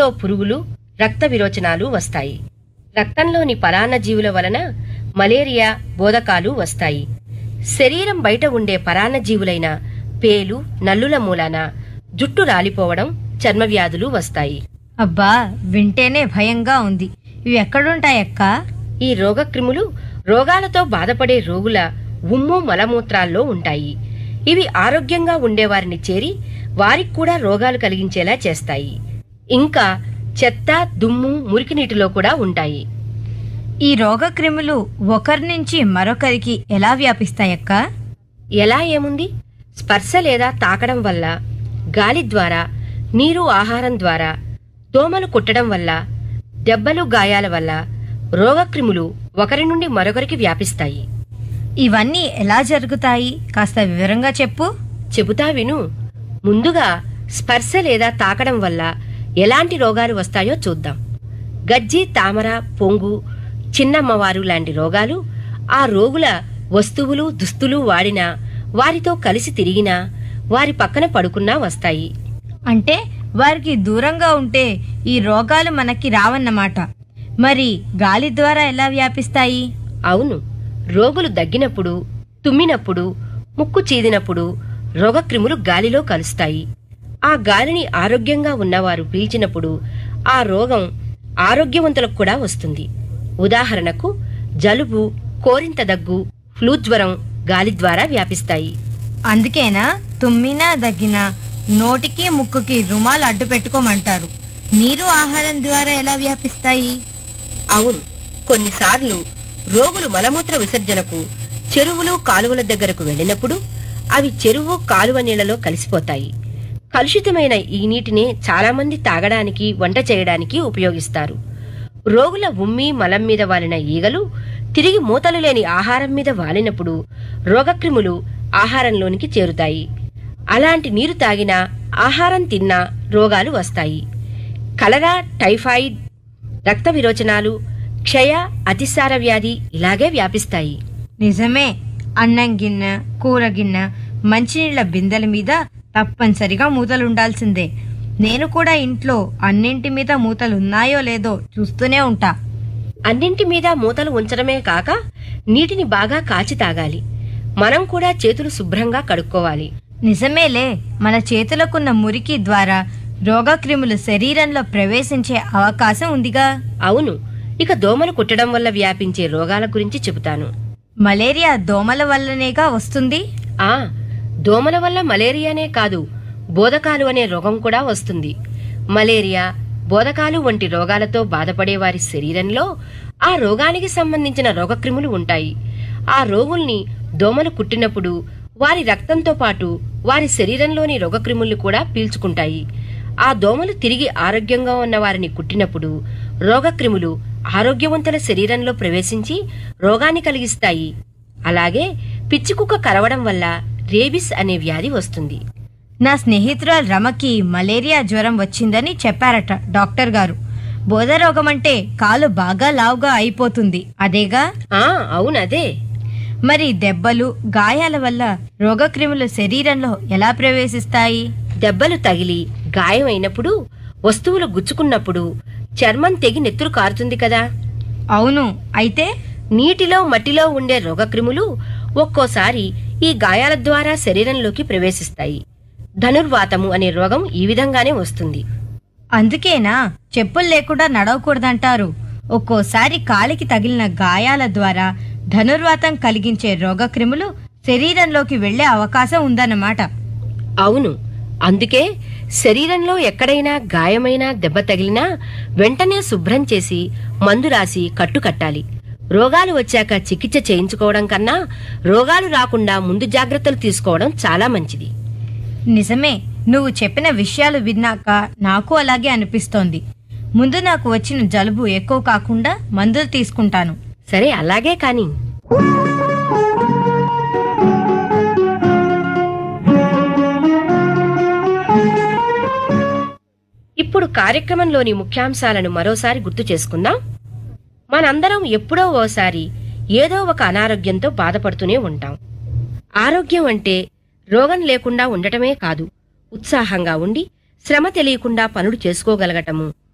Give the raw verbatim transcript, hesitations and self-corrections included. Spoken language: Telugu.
రక్తంలో పురుగులు, రక్త విరోచనాలు వస్తాయి. రక్తంలోని పరాన్నజీవుల వలన మలేరియా, బోదకాలు వస్తాయి. శరీరం బయట ఉండే పరాన్నజీవులైన పేలు, నల్లుల మూలాన జుట్టు రాలిపోవడం, చర్మవ్యాధులు వస్తాయి. అబ్బా, వింటేనే భయంగా ఉంది. ఇవి ఎక్కడుంటాయక్కా? ఈ రోగక్రిములు రోగాలతో బాధపడే రోగుల ఉమ్ము, మలమూత్రాల్లో ఉంటాయి. ఇవి ఆరోగ్యంగా ఉండేవారిని చేరి వారికి కూడా రోగాలు కలిగించేలా చేస్తాయి. ఇంకా చెత్త, దుమ్ము, మురికి నీటిలో కూడా ఉంటాయి. ఈ రోగక్రిములు ఒకరి నుంచి మరొకరికి ఎలా వ్యాపిస్తాయక్కా? ఎలా ఏముంది? స్పర్శ లేదా తాకడం వల్ల, గాలి ద్వారా, నీరు, ఆహారం ద్వారా, దోమలు కుట్టడం వల్ల, దెబ్బలు, గాయాల వల్ల రోగక్రిములు ఒకరి నుండి మరొకరికి వ్యాపిస్తాయి. ఇవన్నీ ఎలా జరుగుతాయి? కాస్త వివరంగా చెప్పు. చెబుతా విను. ముందుగా స్పర్శ లేదా తాకడం వల్ల ఎలాంటి రోగాలు వస్తాయో చూద్దాం. గజ్జి, తామర, పొంగు, చిన్నమ్మవారు లాంటి రోగాలు ఆ రోగుల వస్తువులు, దుస్తులు వాడినా, వారితో కలిసి తిరిగినా, వారి పక్కన పడుకున్నా వస్తాయి. అంటే వారికి దూరంగా ఉంటే ఈ రోగాలు మనకి రావన్నమాట. మరి గాలి ద్వారా ఎలా వ్యాపిస్తాయి? అవును, రోగులు దగ్గినప్పుడు, తుమ్మినప్పుడు, ముక్కు చీదినప్పుడు రోగక్రిములు గాలిలో కలుస్తాయి. ఆ గాలిని ఆరోగ్యంగా ఉన్నవారు పీల్చినప్పుడు ఆ రోగం ఆరోగ్యవంతులకు కూడా వస్తుంది. ఉదాహరణకు జలుబు, కోరింత దగ్గు, ఫ్లూ జ్వరం గాలి ద్వారా వ్యాపిస్తాయి. అందుకేనా తుమ్మినా దగ్గినా నోటికి ముక్కుకి రుమాలు అడ్డు పెట్టుకోమంటారు? నీరు, ఆహారం ద్వారా ఎలా వ్యాపిస్తాయి? అవును, కొన్నిసార్లు రోగులు మలమూత్ర విసర్జనకు చెరువులు, కాలువల దగ్గరకు వెళ్లినప్పుడు అవి చెరువు, కాలువ నీళ్లలో కలిసిపోతాయి. కలుషితమైన ఈ నీటినే చాలామంది తాగడానికి, వంట చేయడానికి ఉపయోగిస్తారు. రోగుల ఉమ్మి, మలం మీద వాలిన ఈగలు తిరిగి మూతలు లేని ఆహారం మీద వాలినప్పుడు రోగక్రిములు ఆహారంలోనికి చేరుతాయి. అలాంటి నీరు తాగినా, ఆహారం తిన్నా రోగాలు వస్తాయి. కలరా, టైఫాయిడ్, రక్త విరోచనాలు, క్షయ, అతిసార వ్యాధి ఇలాగే వ్యాపిస్తాయి. నిజమే. అన్నం గిన్నె, కూర గిన్నె, మంచినీళ్ల బిందెల మీద తప్పనిసరిగా మూతలుండాల్సిందే. నేను కూడా ఇంట్లో అన్నింటి మీద మూతలున్నాయో లేదో చూస్తూనే ఉంటా. అన్నింటి మీద మూతలు ఉంచడమే కాక నీటిని బాగా కాచి తాగాలి. మనం కూడా చేతులు శుభ్రంగా కడుక్కోవాలి. నిజమేలే, మన చేతులకున్న మురికి ద్వారా రోగక్రిములు శరీరంలో ప్రవేశించే అవకాశం ఉందిగా. అవును, ఇక దోమలు కుట్టడం వల్ల వ్యాపించే రోగాల గురించి చెబుతాను. మలేరియా దోమల వల్లనేగా వస్తుంది? ఆ దోమల వల్ల మలేరియానే కాదు, బోదకాలు అనే రోగం కూడా వస్తుంది. మలేరియా, బోదకాలు వంటి రోగాలతో బాధపడే వారి శరీరంలో ఆ రోగానికి సంబంధించిన రోగక్రిములు ఉంటాయి. ఆ రోగుల్ని దోమలు కుట్టినప్పుడు వారి రక్తంతో పాటు వారి శరీరంలోని రోగక్రిములు కూడా పీల్చుకుంటాయి. ఆ దోమలు తిరిగి ఆరోగ్యంగా ఉన్న వారిని కుట్టినప్పుడు రోగక్రిములు ఆరోగ్యవంతుల శరీరంలో ప్రవేశించి రోగాన్ని కలిగిస్తాయి. అలాగే పిచ్చికుక్క కరవడం వల్ల రేబిస్ అనే వ్యాధి వస్తుంది. నా స్నేహితురాలు రమకి మలేరియా జ్వరం వచ్చిందని చెప్పారట డాక్టర్ గారు. బోధరోగం అంటే కాలు బాగా లావుగా అయిపోతుంది, అదేగా? ఆ అవునదే. మరి దెబ్బలు, గాయాల వల్ల రోగక్రిములు శరీరంలో ఎలా ప్రవేశిస్తాయి? దెబ్బలు తగిలి గాయమైనప్పుడు, వస్తువులు గుచ్చుకున్నప్పుడు చర్మం తెగి నెత్తురు కారుతుంది కదా. అవును, అయితే నీటిలో, మట్టిలో ఉండే రోగక్రిములు ఒక్కోసారి ఈ గాయాల ద్వారా శరీరంలోకి ప్రవేశిస్తాయి. ధనుర్వాతము అనే రోగం ఈ విధంగానే వస్తుంది. అందుకేనా చెప్పులు లేకుండా నడవకూడదంటారు? ఒక్కోసారి కాలికి తగిలిన గాయాల ద్వారా ధనుర్వాతం కలిగించే రోగక్రిములు శరీరంలోకి వెళ్లే అవకాశం ఉందన్నమాట. అవును, అందుకే శరీరంలో ఎక్కడైనా గాయమైనా, దెబ్బ తగిలినా వెంటనే శుభ్రం చేసి మందు రాసి కట్టు కట్టాలి. రోగాలు వచ్చాక చికిత్స చేయించుకోవడం కన్నా రోగాలు రాకుండా ముందు జాగ్రత్తలు తీసుకోవడం చాలా మంచిది. నిజమే, నువ్వు చెప్పిన విషయాలు విన్నాక నాకు అలాగే అనిపిస్తోంది. ముందు నాకు వచ్చిన జలుబు ఎక్కువ కాకుండా మందులు తీసుకుంటాను. సరే, అలాగే కాని. ఇప్పుడు కార్యక్రమంలోని ముఖ్యాంశాలను మరోసారి గుర్తు చేసుకుందాం. మనందరం ఎప్పుడో ఓసారి ఏదో ఒక అనారోగ్యంతో బాధపడుతూనే ఉంటాం. ఆరోగ్యం అంటే రోగం లేకుండా ఉండటమే కాదు, ఉత్సాహంగా ఉండి శ్రమ తెలియకుండా పనులు చేసుకోగలగటము,